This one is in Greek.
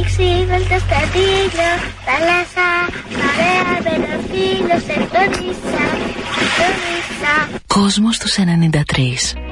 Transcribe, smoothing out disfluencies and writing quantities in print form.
βέλτα στα δίλια, θάλασσα, παρέα με ένα φίλο, σε τονίσα. Κόσμος τους 93.